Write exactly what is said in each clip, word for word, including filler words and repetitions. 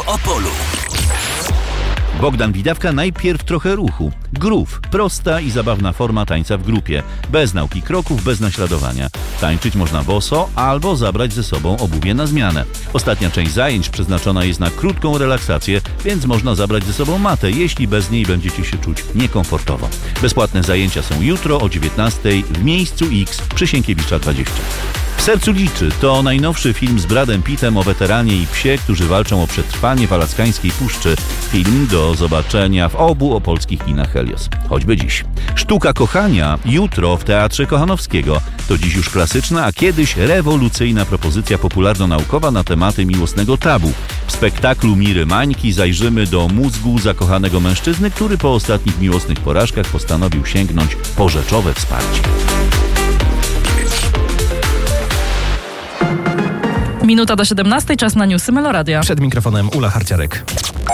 Opolu. Bogdan Widawka, najpierw trochę ruchu. Groove. Prosta i zabawna forma tańca w grupie. Bez nauki kroków, bez naśladowania. Tańczyć można boso albo zabrać ze sobą obuwie na zmianę. Ostatnia część zajęć przeznaczona jest na krótką relaksację, więc można zabrać ze sobą matę, jeśli bez niej będziecie się czuć niekomfortowo. Bezpłatne zajęcia są jutro o dziewiętnastej w miejscu X przy Sienkiewicza dwadzieścia. W sercu liczy to najnowszy film z Bradem Pittem o weteranie i psie, którzy walczą o przetrwanie w alaskańskiej puszczy. Film do zobaczenia w obu opolskich kinach Helios. Choćby dziś. Sztuka kochania jutro w Teatrze Kochanowskiego. To dziś już klasyczna, a kiedyś rewolucyjna propozycja popularno-naukowa na tematy miłosnego tabu. W spektaklu Miry Mańki zajrzymy do mózgu zakochanego mężczyzny, który po ostatnich miłosnych porażkach postanowił sięgnąć po rzeczowe wsparcie. Minuta do siedemnastej, czas na newsy Meloradia. Przed mikrofonem Ula Harciarek.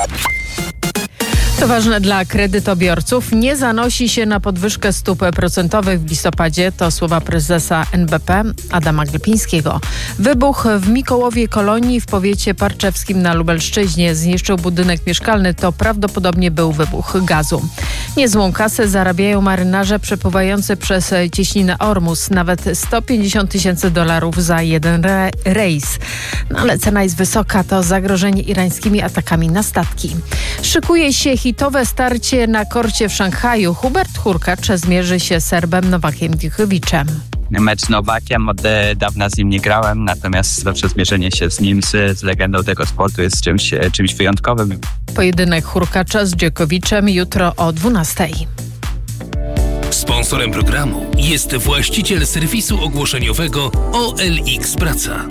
To ważne dla kredytobiorców. Nie zanosi się na podwyżkę stóp procentowych w listopadzie. To słowa prezesa N B P Adama Glapińskiego. Wybuch w Mikołowie Kolonii w powiecie parczewskim na Lubelszczyźnie zniszczył budynek mieszkalny. To prawdopodobnie był wybuch gazu. Niezłą kasę zarabiają marynarze przepływający przez cieśninę Ormus. Nawet sto pięćdziesiąt tysięcy dolarów za jeden re- rejs. No ale cena jest wysoka. To zagrożenie irańskimi atakami na statki. Szykuje się hitowe starcie na korcie w Szanghaju. Hubert Hurkacz zmierzy się z Serbem Nowakiem Djokoviczem. Mecz z Nowakiem, od dawna z nim nie grałem, natomiast zawsze zmierzenie się z nim, z, z legendą tego sportu jest czymś, czymś wyjątkowym. Pojedynek Hurkacza z Djokoviczem jutro o dwunastej. Sponsorem programu jest właściciel serwisu ogłoszeniowego O L X Praca.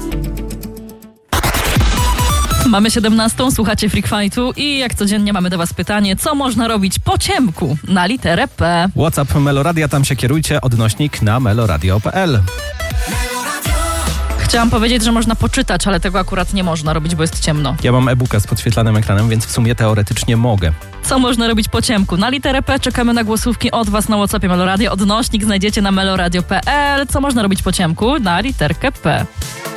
Mamy siedemnastą, słuchacie Freak Fightu i jak codziennie mamy do was pytanie, co można robić po ciemku na literę P. WhatsApp Meloradia, tam się kierujcie, odnośnik na meloradio kropka p l. Chciałam powiedzieć, że można poczytać, ale tego akurat nie można robić, bo jest ciemno. Ja mam e-booka z podświetlanym ekranem, więc w sumie teoretycznie mogę. Co można robić po ciemku? Na literę P czekamy na głosówki od was na WhatsAppie Meloradio. Odnośnik znajdziecie na meloradio kropka p l. Co można robić po ciemku? Na literkę P.